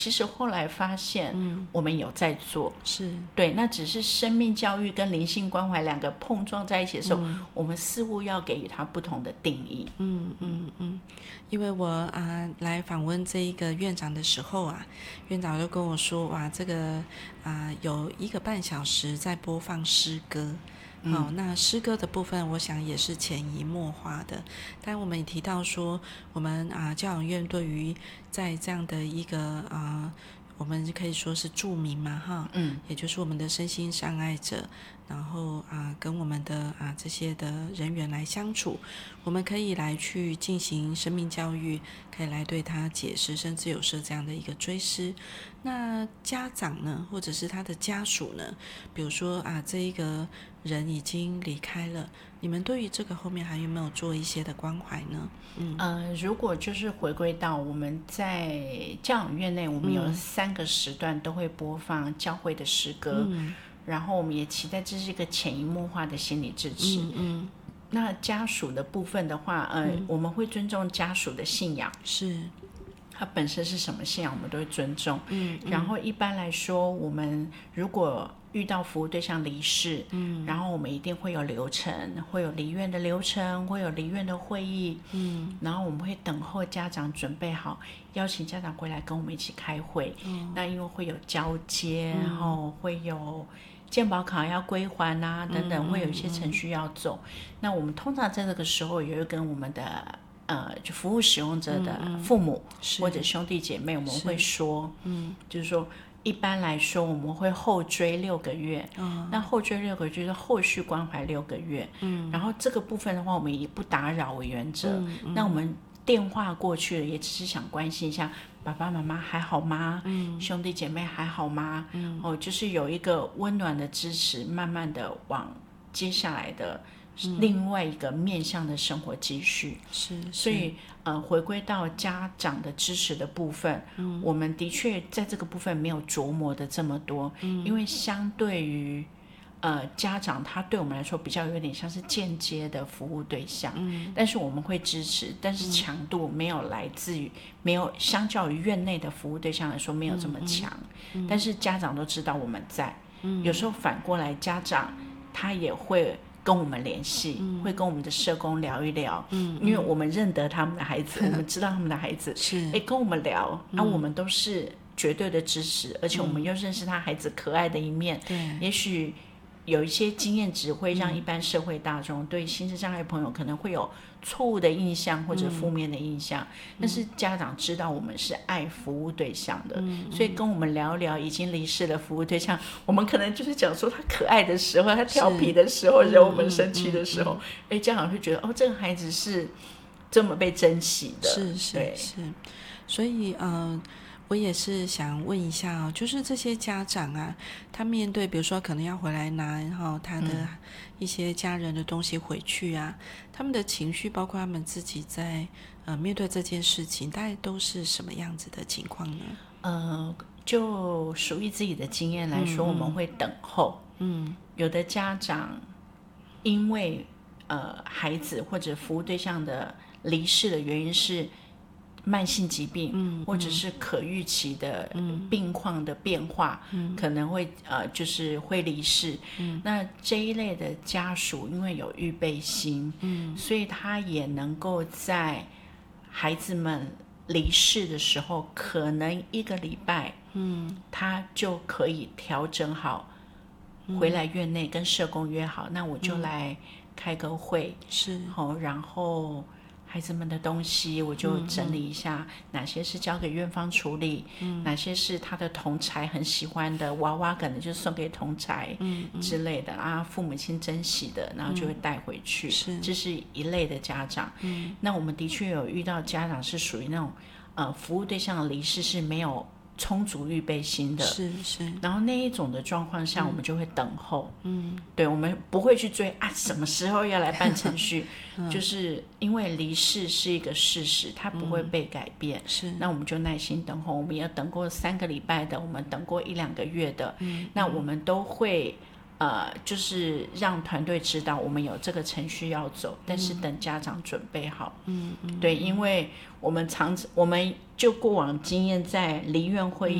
其实后来发现，我们有在做， 是对，那只是生命教育跟灵性关怀两个碰撞在一起的时候，我们似乎要给予它不同的定义。 因为我来访问这一个院长的时候啊，院长就跟我说，哇，这个有1个半小时在播放诗歌。好，那诗歌的部分我想也是潜移默化的，但我们也提到说，我们教养院对于在这样的一个我们可以说是住民嘛哈，也就是我们的身心障碍者，然后跟我们的这些的人员来相处，我们可以来去进行生命教育，可以来对他解释，甚至有设这样的一个追思。那家长呢，或者是他的家属呢，比如说这一个人已经离开了，你们对于这个后面还有没有做一些的关怀呢？ 如果就是回归到我们在教养院内，我们有3个时段都会播放教会的诗歌，然后我们也期待这是一个潜移默化的心理支持。那家属的部分的话，我们会尊重家属的信仰， 是他本身是什么信仰，我们都会尊重。然后一般来说，我们如果遇到服务对象离世，然后我们一定会有流程，会有离院的流程，会有离院的会议，然后我们会等候家长准备好，邀请家长回来跟我们一起开会。那因为会有交接，然后会有健保卡要归还等等，会有一些程序要走。那我们通常在这个时候也会跟我们的就服务使用者的父母或者兄弟姐妹，我们会说，就是说一般来说我们会后追6个月，那后追6个月就是后续关怀6个月，然后这个部分的话，我们以不打扰为原则。那我们电话过去了，也只是想关心一下爸爸妈妈还好吗？兄弟姐妹还好吗？就是有一个温暖的支持，慢慢的往接下来的另外一个面向的生活继续。所以回归到家长的支持的部分，我们的确在这个部分没有琢磨的这么多，因为相对于家长，他对我们来说比较有点像是间接的服务对象，但是我们会支持，但是强度没有来自于没有相较于院内的服务对象来说没有这么强，但是家长都知道我们在，有时候反过来家长他也会跟我们联系，会跟我们的社工聊一聊，因为我们认得他们的孩子，我们知道他们的孩子，跟我们聊，我们都是绝对的支持，而且我们又认识他孩子可爱的一面，也许有一些经验值会让一般社会大众对心智障碍朋友可能会有错误的印象或者负面的印象，但是家长知道我们是爱服务对象的，所以跟我们聊聊已经离世的服务对象，我们可能就是讲说他可爱的时候，他调皮的时候，惹我们生气的时候，家长会觉得这个孩子是这么被珍惜的。 是，所以我也是想问一下就是这些家长他面对比如说可能要回来拿他的一些家人的东西回去他们的情绪包括他们自己在面对这件事情大概都是什么样子的情况呢？ 就属于自己的经验来说，我们会等候。有的家长因为孩子或者服务对象的离世的原因是慢性疾病，或者是可预期的病况的变化，可能会就是会离世。那这一类的家属因为有预备心，所以他也能够在孩子们离世的时候，可能1个礼拜，他就可以调整好，回来院内跟社工约好，那我就来开个会，然后孩子们的东西我就整理一下，哪些是交给院方处理，哪些是他的同侪很喜欢的娃娃，可能就送给同侪之类的父母亲珍惜的，然后就会带回去。这是一类的家长。那我们的确有遇到家长是属于那种服务对象的离世是没有充足预备心的，然后那一种的状况下，我们就会等候。对，我们不会去追什么时候要来办程序，就是因为离世是一个事实，它不会被改变。那我们就耐心等候。我们也等过3个礼拜的，我们等过1-2个月的，那我们都会就是让团队知道我们有这个程序要走，但是等家长准备好。对，因为我们就过往经验，在离院会议